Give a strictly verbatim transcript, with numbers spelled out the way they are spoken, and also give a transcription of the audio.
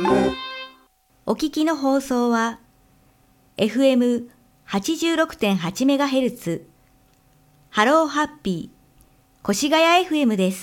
お聞きの放送は エフエムはちじゅうろくてんはちメガヘルツ ハローハッピー越谷 エフエム です。